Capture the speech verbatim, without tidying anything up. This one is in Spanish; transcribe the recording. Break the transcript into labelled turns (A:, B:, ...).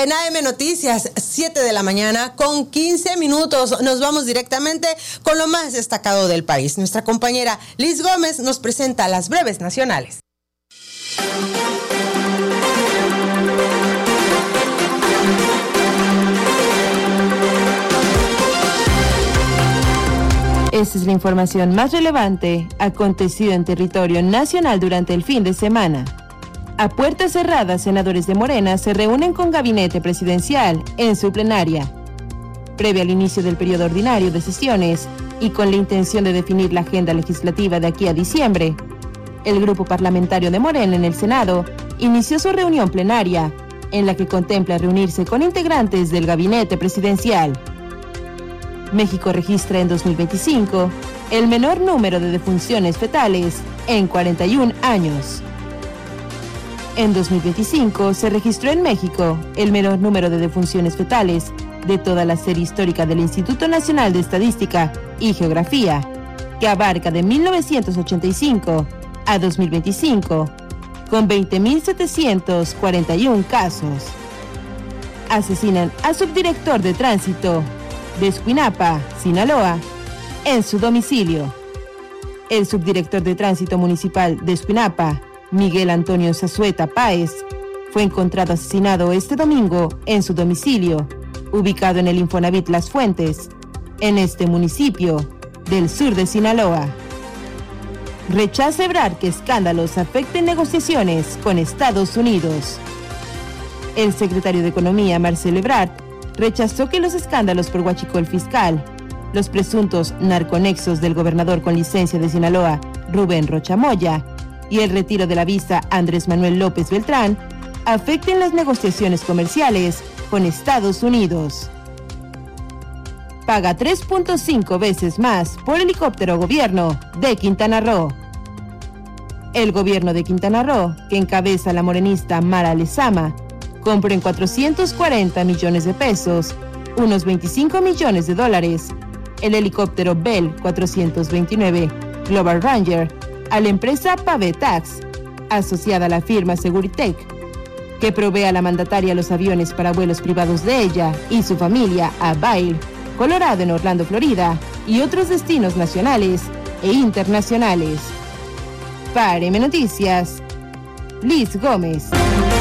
A: En A M Noticias, siete de la mañana con quince minutos. Nos vamos directamente con lo más destacado del país. Nuestra compañera Liz Gómez nos presenta las breves nacionales.
B: Esta es la información más relevante acontecida en territorio nacional durante el fin de semana. A puertas cerradas, senadores de Morena se reúnen con gabinete presidencial en su plenaria. Previo al inicio del periodo ordinario de sesiones y con la intención de definir la agenda legislativa de aquí a diciembre, el grupo parlamentario de Morena en el Senado inició su reunión plenaria, en la que contempla reunirse con integrantes del gabinete presidencial. México registra en dos mil veinticinco el menor número de defunciones fetales en cuarenta y un años. En dos mil veinticinco se registró en México el menor número de defunciones fetales de toda la serie histórica del Instituto Nacional de Estadística y Geografía, que abarca de mil novecientos ochenta y cinco a dos mil veinticinco, con veinte mil setecientos cuarenta y uno casos. Asesinan a subdirector de tránsito de Escuinapa, Sinaloa, en su domicilio. El subdirector de tránsito municipal de Escuinapa, Miguel Antonio Zazueta Páez, fue encontrado asesinado este domingo en su domicilio, ubicado en el Infonavit Las Fuentes, en este municipio del sur de Sinaloa. Rechaza Ebrard que escándalos afecten negociaciones con Estados Unidos. El secretario de Economía, Marcelo Ebrard, rechazó que los escándalos por huachicol fiscal, los presuntos narconexos del gobernador con licencia de Sinaloa, Rubén Rocha Moya, y el retiro de la visa Andrés Manuel López Beltrán afecten las negociaciones comerciales con Estados Unidos. Paga tres punto cinco veces más por helicóptero gobierno de Quintana Roo. El gobierno de Quintana Roo, que encabeza la morenista Mara Lezama, compró en cuatrocientos cuarenta millones de pesos, unos veinticinco millones de dólares, el helicóptero Bell cuatrocientos veintinueve Global Ranger a la empresa Pavetax, asociada a la firma Seguritech, que provee a la mandataria los aviones para vuelos privados de ella y su familia a Vail, Colorado en Orlando, Florida, y otros destinos nacionales e internacionales. Para A M Noticias, Liz Gómez.